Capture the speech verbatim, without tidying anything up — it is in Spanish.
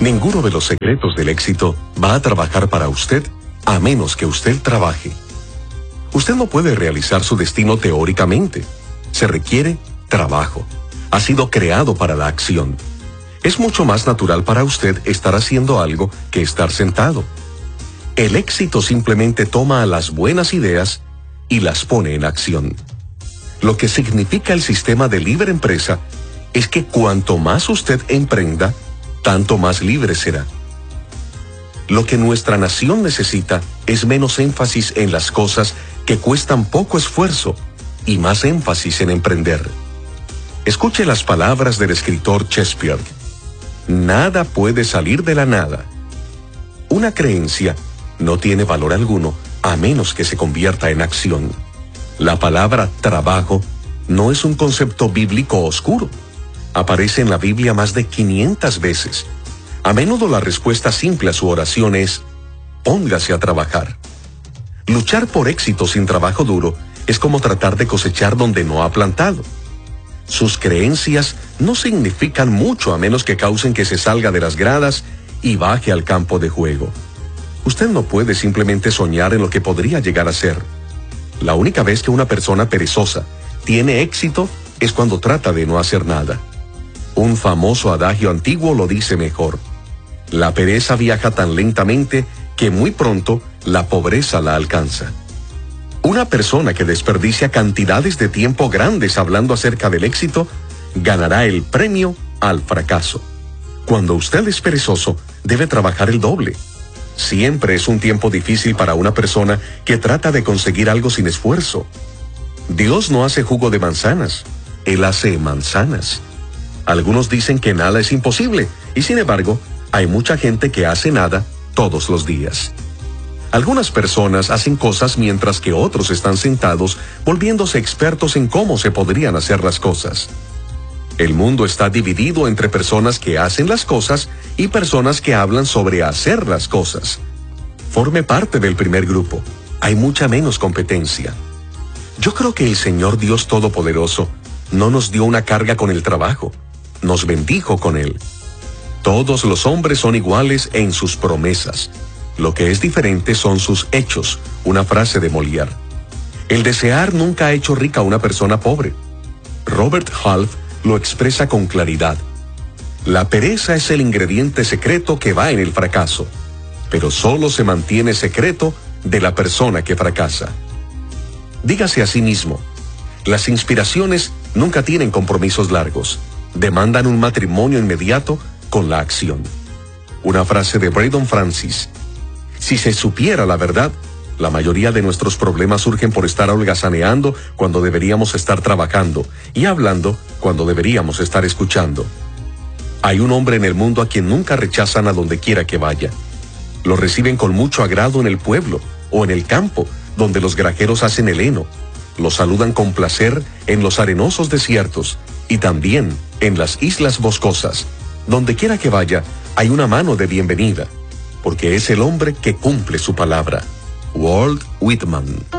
Ninguno de los secretos del éxito va a trabajar para usted a menos que usted trabaje. Usted no puede realizar su destino teóricamente. Se requiere trabajo. Ha sido creado para la acción. Es mucho más natural para usted estar haciendo algo que estar sentado. El éxito simplemente toma las buenas ideas y las pone en acción. Lo que significa el sistema de libre empresa es que cuanto más usted emprenda, tanto más libre será. Lo que nuestra nación necesita es menos énfasis en las cosas que cuestan poco esfuerzo y más énfasis en emprender. Escuche las palabras del escritor Shakespeare. Nada puede salir de la nada. Una creencia no tiene valor alguno a menos que se convierta en acción. La palabra trabajo no es un concepto bíblico oscuro. Aparece en la Biblia más de quinientas veces. A menudo la respuesta simple a su oración es: póngase a trabajar. Luchar por éxito sin trabajo duro es como tratar de cosechar donde no ha plantado. Sus creencias no significan mucho a menos que causen que se salga de las gradas y baje al campo de juego. Usted no puede simplemente soñar en lo que podría llegar a ser. La única vez que una persona perezosa tiene éxito es cuando trata de no hacer nada. Un famoso adagio antiguo lo dice mejor: la pereza viaja tan lentamente que muy pronto la pobreza la alcanza. Una persona que desperdicia cantidades de tiempo grandes hablando acerca del éxito, ganará el premio al fracaso. Cuando usted es perezoso, debe trabajar el doble. Siempre es un tiempo difícil para una persona que trata de conseguir algo sin esfuerzo. Dios no hace jugo de manzanas, Él hace manzanas. Algunos dicen que nada es imposible, y sin embargo, hay mucha gente que hace nada todos los días. Algunas personas hacen cosas mientras que otros están sentados volviéndose expertos en cómo se podrían hacer las cosas. El mundo está dividido entre personas que hacen las cosas y personas que hablan sobre hacer las cosas. Forme parte del primer grupo. Hay mucha menos competencia. Yo creo que el Señor Dios Todopoderoso no nos dio una carga con el trabajo, nos bendijo con él. Todos los hombres son iguales en sus promesas. Lo que es diferente son sus hechos, una frase de Molière. El desear nunca ha hecho rica a una persona pobre. Robert Half lo expresa con claridad. La pereza es el ingrediente secreto que va en el fracaso, pero solo se mantiene secreto de la persona que fracasa. Dígase a sí mismo: las inspiraciones nunca tienen compromisos largos, demandan un matrimonio inmediato con la acción. Una frase de Braden Francis. Si se supiera la verdad, la mayoría de nuestros problemas surgen por estar holgazaneando cuando deberíamos estar trabajando y hablando cuando deberíamos estar escuchando. Hay un hombre en el mundo a quien nunca rechazan a donde quiera que vaya. Lo reciben con mucho agrado en el pueblo o en el campo, donde los granjeros hacen el heno. Lo saludan con placer en los arenosos desiertos y también en las islas boscosas. Donde quiera que vaya, hay una mano de bienvenida, porque es el hombre que cumple su palabra. Walt Whitman.